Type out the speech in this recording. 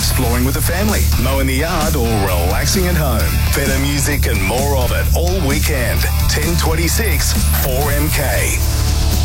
exploring with the family, mowing the yard or relaxing at home. Better music and more of it all weekend. 1026 4MK.